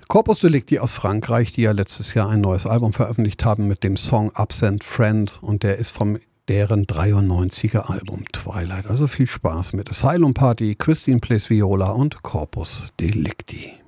Corpus Delicti aus Frankreich, die ja letztes Jahr ein neues Album veröffentlicht haben mit dem Song Absent Friend und der ist vom deren 93er Album Twilight. Also viel Spaß mit Asylum Party, Christine Plays Viola und Corpus Delicti.